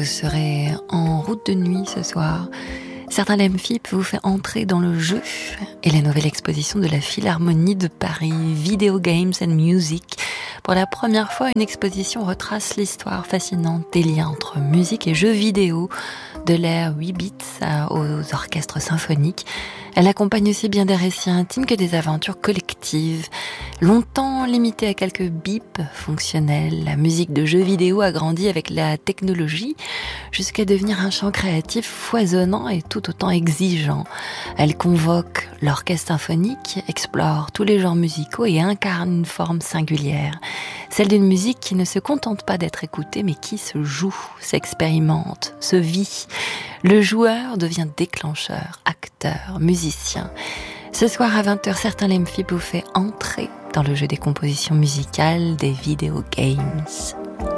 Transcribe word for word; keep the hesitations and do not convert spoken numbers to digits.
vous serez en route de nuit ce soir, Certains Lemphip vous fait entrer dans le jeu et la nouvelle exposition de la Philharmonie de Paris, Video Games and Music. Pour la première fois, une exposition retrace l'histoire fascinante des liens entre musique et jeux vidéo, de l'ère huit bits aux orchestres symphoniques. Elle accompagne aussi bien des récits intimes que des aventures collectives. Longtemps limitée à quelques bips fonctionnels, la musique de jeux vidéo a grandi avec la technologie jusqu'à devenir un champ créatif foisonnant et tout autant exigeant. Elle convoque l'orchestre symphonique, explore tous les genres musicaux et incarne une forme singulière. Celle d'une musique qui ne se contente pas d'être écoutée mais qui se joue, s'expérimente, se vit. Le joueur devient déclencheur, acteur, musicien. Ce soir à vingt heures, Certains Lemphip vous fait entrer dans le jeu des compositions musicales des Video Games.